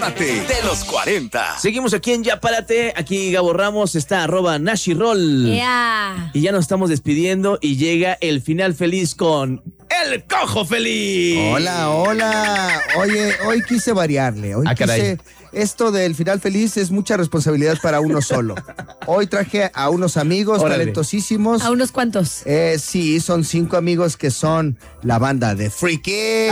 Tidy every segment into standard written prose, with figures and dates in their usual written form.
Párate de los 40. Seguimos aquí en Ya Párate. Aquí Gabo Ramos está @NashiRoll. Yeah. Y ya nos estamos despidiendo y llega el final feliz con El Cojo Feliz. Hola, hola. Oye, hoy quise variarle. Hoy caray. Esto del final feliz es mucha responsabilidad para uno solo. Hoy traje a unos amigos talentosísimos. ¿A unos cuantos? Sí, son 5 amigos que son la banda de Freaky.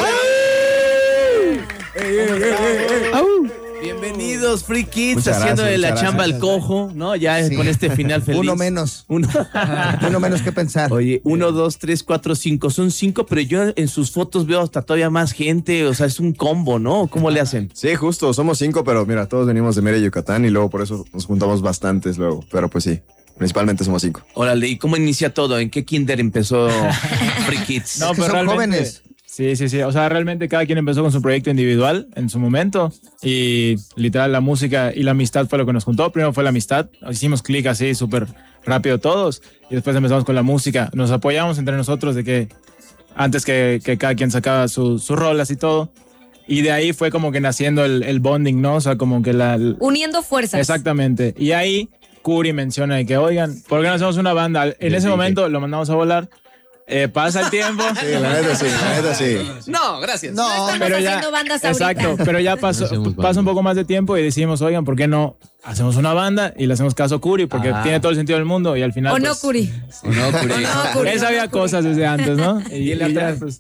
Bienvenidos, Free Kids, Muchas haciendo gracias, la chamba al gracias. cojo, ¿no? Ya con este final feliz. Uno menos. Uno menos que pensar. Oye, 1, 2, 3, 4, 5. Son 5, pero yo en sus fotos veo hasta todavía más gente. O sea, es un combo, ¿no? ¿Cómo le hacen? Sí, justo, somos 5, pero mira, todos venimos de Mérida, Yucatán, y luego por eso nos juntamos bastantes luego. Pero pues sí, principalmente somos 5. Órale, ¿y cómo inicia todo? ¿En qué kinder empezó Free Kids? No, Es que pero son realmente, jóvenes. Sí. O sea, realmente cada quien empezó con su proyecto individual en su momento y literal la música y la amistad fue lo que nos juntó. Primero fue la amistad, hicimos clic así súper rápido todos y después empezamos con la música. Nos apoyamos entre nosotros de que antes que cada quien sacaba sus rolas y todo. Y de ahí fue como que naciendo el bonding, ¿no? O sea, como que Uniendo fuerzas. Exactamente. Y ahí Curi menciona de que, oigan, ¿por qué no hacemos una banda? En ese momento lo mandamos a volar. Pasa el tiempo. Sí, la neta sí. No, gracias. No, Estamos pero ya, haciendo bandas ahorita. exacto, pero ya pasa un poco más de tiempo y decidimos, oigan, ¿por qué no hacemos una banda y le hacemos caso a Curi? Porque tiene todo el sentido del mundo y al final. ¿O no, pues, Curi? ¿O no, Curi? No, Curi. Él sabía cosas desde antes, ¿no? Y él atrás. pues,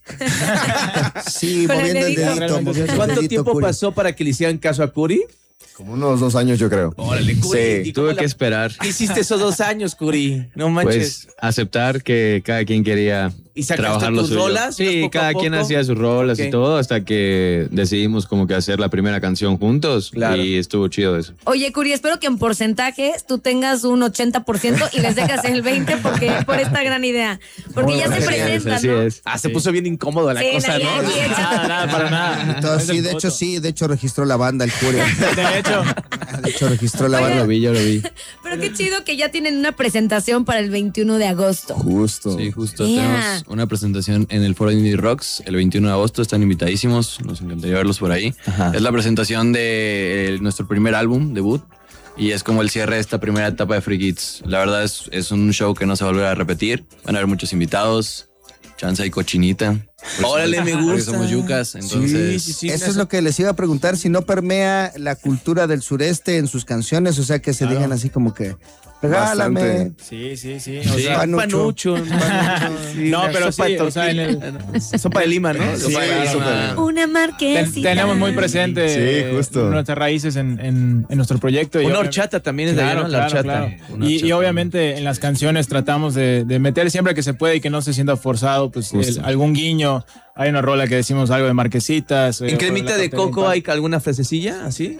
Sí, Con el moviendo el dedito. dedito. moviendo el ¿Cuánto dedito, tiempo Curi. pasó para que le hicieran caso a Curi? Como unos 2 años, yo creo. Órale, Curi. Sí, ¿Y cómo Tuve que esperar. ¿Qué hiciste esos 2 años, Curi? No manches. Pues aceptar que cada quien quería ¿Y sacaste trabajar lo tus suyo. rolas? Sí, poco a cada quien poco? hacía sus rolas Ok. y todo hasta que decidimos como que hacer la primera canción juntos. Claro. Y estuvo chido eso. Oye, Curi, espero que en porcentajes tú tengas un 80% y les dejas el 20% por esta gran idea. Porque ya se presentan, Así ¿no? es. Se puso bien incómodo la Sí, cosa, ya, ¿no? ya, ya. nada, para nada. Entonces, sí, de hecho registró la banda el Curi. De hecho, De hecho registró la Yo banda. lo vi. Pero qué chido que ya tienen una presentación para el 21 de agosto. Justo. Sí, justo. Yeah. Tenemos una presentación en el Foro Indie Rocks el 21 de agosto. Están invitadísimos. Nos encantaría verlos por ahí. Ajá. Es la presentación de nuestro primer álbum, debut. Y es como el cierre de esta primera etapa de Free Kids. La verdad es un show que no se va a volver a repetir. Van a haber muchos invitados. Chance y cochinita. Órale, me Porque gusta. somos yucas, entonces... Sí, Eso es lo que les iba a preguntar, si no permea la cultura del sureste en sus canciones, o sea, que se digan así como que, regálame. Bastante. sí. O sea, panucho. Sí, No, la pero sopa de sí, o sea, en el- tortilla. Sopa de lima, ¿no? Sí, claro. Una marquesita. tenemos muy presente Sí, justo. nuestras raíces en nuestro proyecto. Y Una obviamente- horchata también es de allá, Claro, ¿no? La horchata. claro. Una Y horchata. obviamente en las canciones tratamos de meter siempre que se puede y que no se sienta forzado, pues algún guiño. Hay una rola que decimos algo de marquesitas. ¿En cremita la de cafetería coco hay alguna frasecilla así?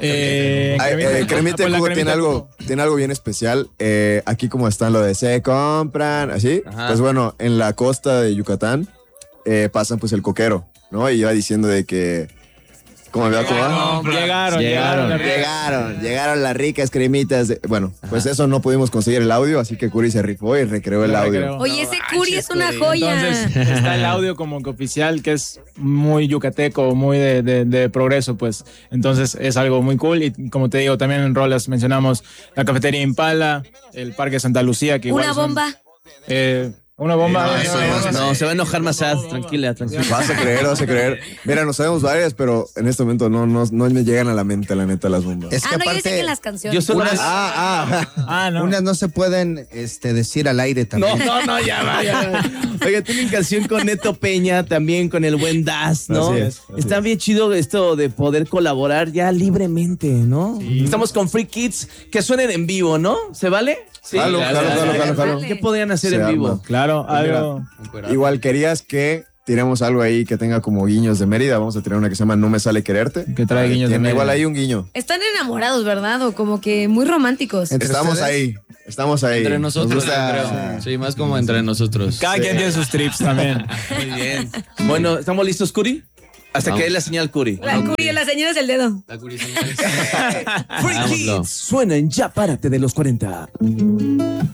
Cremita de coco tiene algo bien especial. Aquí como están lo de se compran, así. Ajá. Pues bueno, en la costa de Yucatán pasan pues el coquero, ¿no? Y iba diciendo de que... ¿Cómo me va? ¿Cómo va? Llegaron las ricas cremitas. Bueno, pues eso no pudimos conseguir el audio, así que Curi se rifó y recreó el Lo audio. recreó. Oye, ese Curi es una joya. Entonces está el audio como que oficial, que es muy yucateco, muy de progreso, pues. Entonces es algo muy cool. Y como te digo, también en rolas mencionamos la cafetería Impala, el Parque Santa Lucía, que igual Una son, bomba. una bomba. No, se va a enojar más tranquila. Vas a creer. Mira, nos sabemos varias, pero en este momento no me llegan a la mente, la neta, las bombas. Es que No, yo sé aparte, que en las canciones. Yo solo... No. unas no se pueden decir al aire también. No, ya va. Oiga, tienen canción con Neto Peña, también con el buen Das, ¿no? Así es. Está bien chido esto de poder colaborar ya libremente, ¿no? Estamos con Free Kids, que suenen en vivo, ¿no? ¿Se vale? Sí. Jalo. ¿Qué podrían hacer Se en arma. vivo? Claro, algo. Igual querías que tiremos algo ahí que tenga como guiños de Mérida. Vamos a tirar una que se llama No me sale quererte. Que trae guiños de Tiene Mérida. igual ahí un guiño. Están enamorados, ¿verdad? O como que muy románticos. ¿Entre Estamos ustedes? ahí. Entre nosotros, Nos gusta- yo creo. Sí, más como entre nosotros. Cada quien tiene sus trips también. Muy bien. Bueno, ¿estamos listos, Curi? Hasta Vamos. que dé la señal, Curi. La Curi, la señora es el dedo. La curiosidad. Free Hagámoslo. Kids suena en Ya Párate de los 40.